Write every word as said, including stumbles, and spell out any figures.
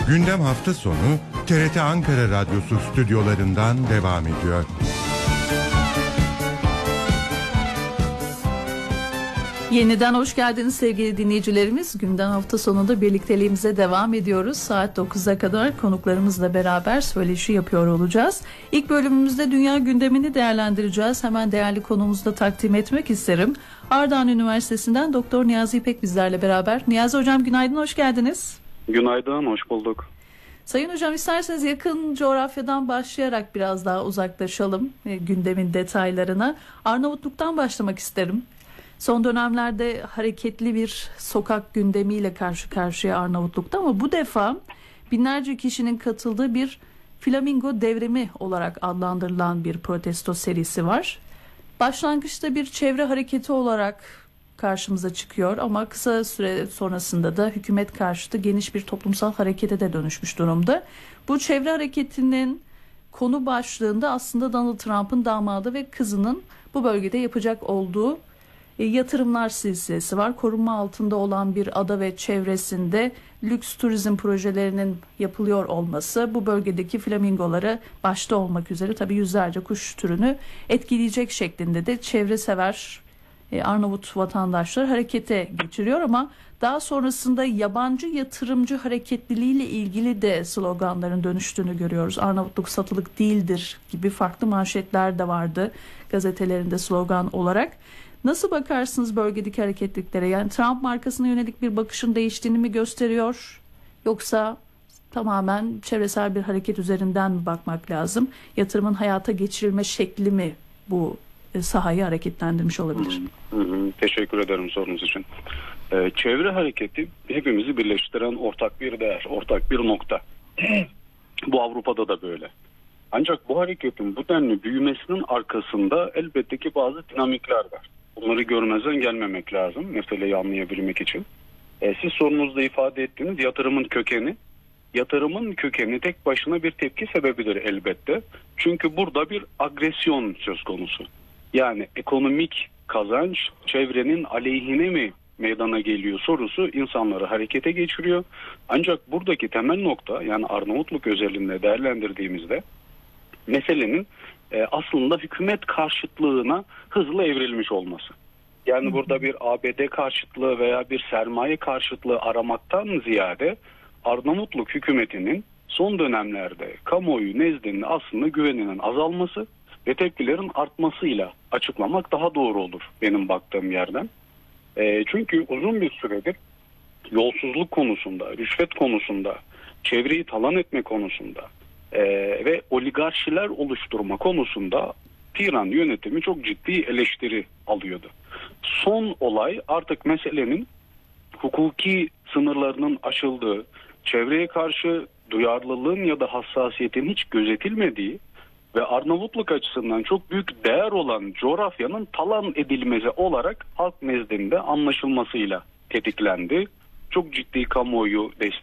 Gündem hafta sonu T R T Ankara Radyosu stüdyolarından devam ediyor. Yeniden hoş geldiniz sevgili dinleyicilerimiz. Gündem hafta sonunda birlikteliğimize devam ediyoruz. Saat dokuza kadar konuklarımızla beraber söyleşi yapıyor olacağız. İlk bölümümüzde dünya gündemini değerlendireceğiz. Hemen değerli konumuzu da takdim etmek isterim. Ardahan Üniversitesi'nden Doktor Niyazi İpek bizlerle beraber. Niyazi Hocam günaydın, hoş geldiniz. Günaydın, hoş bulduk. Sayın Hocam, isterseniz yakın coğrafyadan başlayarak biraz daha uzaklaşalım e, gündemin detaylarına. Arnavutluk'tan başlamak isterim. Son dönemlerde hareketli bir sokak gündemiyle karşı karşıya Arnavutluk'ta, ama bu defa binlerce kişinin katıldığı bir flamingo devrimi olarak adlandırılan bir protesto serisi var. Başlangıçta bir çevre hareketi olarak karşımıza çıkıyor ama kısa süre sonrasında da hükümet karşıtı geniş bir toplumsal harekete de dönüşmüş durumda. Bu çevre hareketinin konu başlığında aslında Donald Trump'ın damadı ve kızının bu bölgede yapacak olduğu yatırımlar silsilesi var. Korunma altında olan bir ada ve çevresinde lüks turizm projelerinin yapılıyor olması bu bölgedeki flamingoları başta olmak üzere tabii yüzlerce kuş türünü etkileyecek şeklinde de çevresever Arnavut vatandaşlar harekete geçiriyor, ama daha sonrasında yabancı yatırımcı hareketliliğiyle ilgili de sloganların dönüştüğünü görüyoruz. Arnavutluk satılık değildir gibi farklı manşetler de vardı gazetelerinde slogan olarak. Nasıl bakarsınız bölgedeki hareketliklere? Yani Trump markasına yönelik bir bakışın değiştiğini mi gösteriyor? Yoksa tamamen çevresel bir hareket üzerinden mi bakmak lazım? Yatırımın hayata geçirilme şekli mi bu sahayı hareketlendirmiş olabilir? Hı hı, teşekkür ederim sorunuz için. Ee, çevre hareketi hepimizi birleştiren ortak bir değer, ortak bir nokta. Bu Avrupa'da da böyle. Ancak bu hareketin bu denli büyümesinin arkasında elbette ki bazı dinamikler var. Bunları görmezden gelmemek lazım meseleyi anlayabilmek için. Ee, siz sorunuzda ifade ettiğiniz yatırımın kökeni, yatırımın kökeni tek başına bir tepki sebebidir elbette. Çünkü burada bir agresyon söz konusu. Yani ekonomik kazanç çevrenin aleyhine mi meydana geliyor sorusu insanları harekete geçiriyor. Ancak buradaki temel nokta, yani Arnavutluk özelinde değerlendirdiğimizde meselenin e, aslında hükümet karşıtlığına hızlı evrilmiş olması. Yani burada bir A B D karşıtlığı veya bir sermaye karşıtlığı aramaktan ziyade Arnavutluk hükümetinin son dönemlerde kamuoyu nezdinde aslında güveninin azalması ve tepkilerin artmasıyla açıklamak daha doğru olur benim baktığım yerden. E, çünkü uzun bir süredir yolsuzluk konusunda, rüşvet konusunda, çevreyi talan etme konusunda e, ve oligarşiler oluşturma konusunda Tiran yönetimi çok ciddi eleştiri alıyordu. Son olay artık meselenin hukuki sınırlarının aşıldığı, çevreye karşı duyarlılığın ya da hassasiyetin hiç gözetilmediği ve Arnavutluk açısından çok büyük değer olan coğrafyanın talan edilmesi olarak halk nezdinde anlaşılmasıyla tetiklendi. Çok ciddi kamuoyu desteği